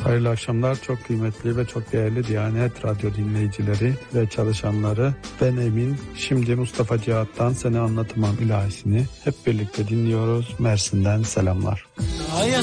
Hayırlı akşamlar çok kıymetli ve çok değerli Diyanet Radyo dinleyicileri ve çalışanları. Ben Emin. Şimdi Mustafa Cihat'tan Seni Anlatamam ilahisini hep birlikte dinliyoruz. Mersin'den selamlar. Aya